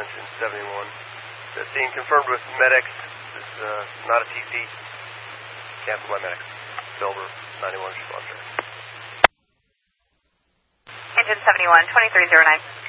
Engine 71. That's being confirmed with Medex. This is not a TC. Cancelled by Medex. Silver 91 Sponsor. Engine 71, 2309.